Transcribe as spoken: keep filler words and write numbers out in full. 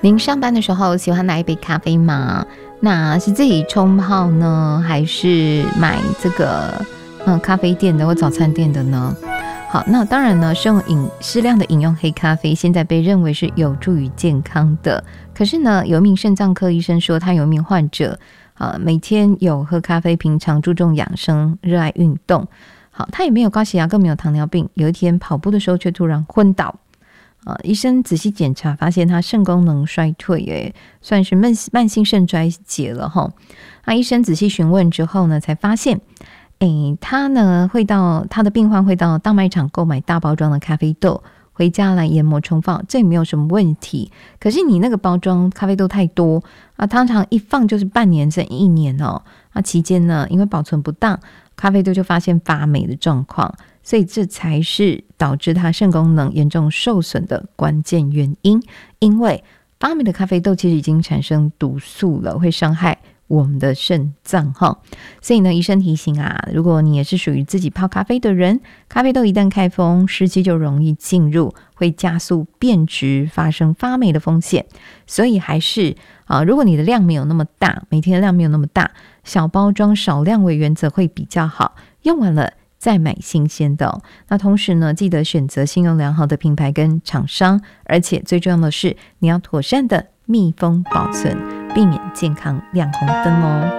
您上班的时候喜欢拿一杯咖啡吗？那是自己冲泡呢，还是买这个嗯咖啡店的或早餐店的呢？好，那当然呢，适用饮适量的饮用黑咖啡，现在被认为是有助于健康的。可是呢，有一名肾脏科医生说，他有一名患者，呃，每天有喝咖啡，平常注重养生，热爱运动。好，他也没有高血压，更没有糖尿病。有一天跑步的时候，却突然昏倒。呃，医生仔细检查，发现他肾功能衰退，耶，算是慢慢性肾衰竭了哈。那医生仔细询问之后呢，才发现，诶，他呢会到他的病患会到大卖场购买大包装的咖啡豆，回家来研磨冲放，这也没有什么问题。可是你那个包装咖啡豆太多啊，通常一放就是半年甚至一年哦。那期间呢，因为保存不当，咖啡豆就发现发霉的状况。所以这才是导致它肾功能严重受损的关键原因，因为发霉的咖啡豆其实已经产生毒素了，会伤害我们的肾脏哈。所以呢，医生提醒啊，如果你也是属于自己泡咖啡的人，咖啡豆一旦开封，湿气就容易进入，会加速变质，发生发霉的风险。所以还是啊，如果你的量没有那么大，每天的量没有那么大，小包装少量为原则会比较好。用完了再买新鲜的哦。那同时呢，记得选择信用良好的品牌跟厂商，而且最重要的是，你要妥善的密封保存，避免健康亮红灯哦。